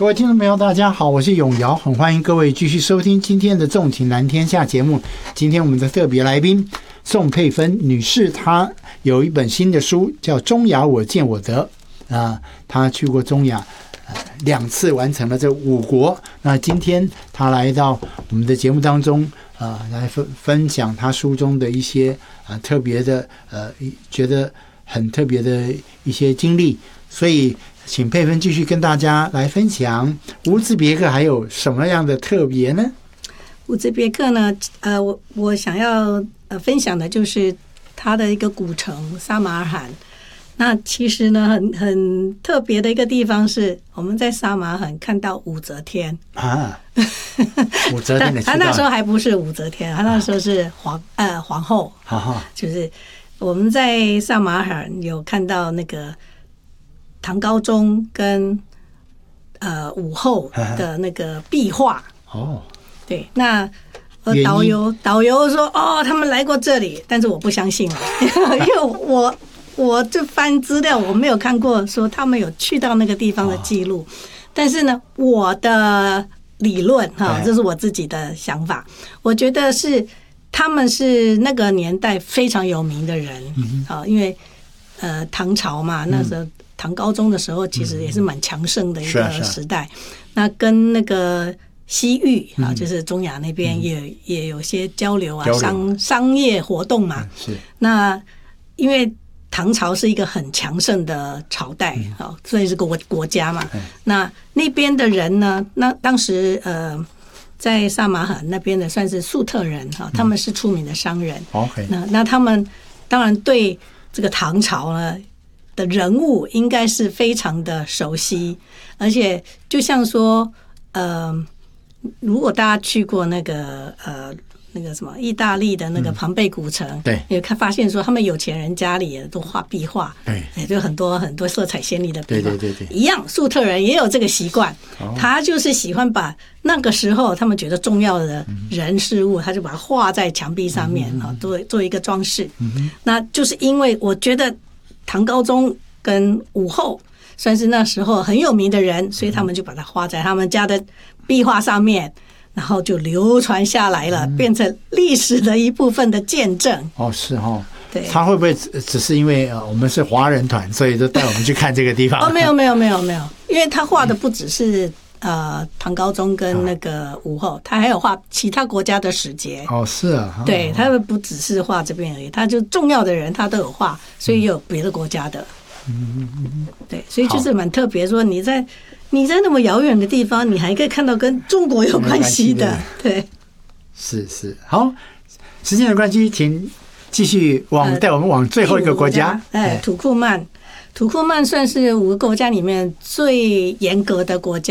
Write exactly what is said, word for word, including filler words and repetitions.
各位听众朋友大家好，我是永尧，很欢迎各位继续收听今天的纵情蓝天下节目。今天我们的特别来宾宋佩芬女士，她有一本新的书叫《中亚我见我得》啊，她去过中亚呃两次，完成了这五国。那今天她来到我们的节目当中啊、呃，来分分享她书中的一些啊、呃、特别的呃觉得很特别的一些经历，所以请佩芬继续跟大家来分享乌兹别克还有什么样的特别呢？ 乌兹别克呢，呃，我我想要呃分享的就是它的一个古城撒马尔罕。那其实呢，很很特别的一个地方是，我们在撒马尔罕看到武则天啊， 武则天的， 他那时候还不是武则天，他那时候是皇呃皇后，就是我们在撒马尔罕有看到那个唐高宗跟呃武后的那个壁画哦，对，那呃导游导游说哦，他们来过这里，但是我不相信了，因为我我这翻资料我没有看过说他们有去到那个地方的记录，但是呢，我的理论哈，这是我自己的想法，我觉得是他们是那个年代非常有名的人啊，因为呃唐朝嘛，那时候。唐高宗的时候，其实也是蛮强盛的一个时代。嗯、那跟那个西域啊，就是中亚那边也、嗯、也有些交流啊，交流商商业活动嘛。是。那因为唐朝是一个很强盛的朝代啊、嗯，所以是国国家嘛。嗯、那那边的人呢，那当时呃，在撒马尔罕那边的算是粟特人哈，他们是出名的商人。OK、嗯。那那他们当然对这个唐朝呢。的人物应该是非常的熟悉，而且就像说，呃，如果大家去过那个呃那个什么意大利的那个庞贝古城，嗯、对，也看发现说他们有钱人家里都画壁画，对，也就很多很多色彩鲜丽的壁画，对对对对，一样，粟特人也有这个习惯，哦、他就是喜欢把那个时候他们觉得重要的人事物，嗯、他就把它画在墙壁上面啊，做、嗯、做一个装饰，嗯、那就是因为我觉得。唐高宗跟武后算是那时候很有名的人，所以他们就把它画在他们家的壁画上面，然后就流传下来了，嗯、变成历史的一部分的见证。哦，是哦，对。他会不会只是因为呃我们是华人团，所以就带我们去看这个地方？哦，没有没有没有没有，因为他画的不只是。呃，唐高宗跟那个武后，他还有画其他国家的使节。哦，是啊，对，他不只是画这边而已，他就重要的人他都有画，所以有别的国家的。嗯嗯嗯，对，所以就是蛮特别，说你在你在那么遥远的地方，你还可以看到跟中国有关系的，对，是是。好，时间的关系，请继续往带我们往最后一个国家，哎，土库曼。土库曼算是五个国家里面最严格的国家。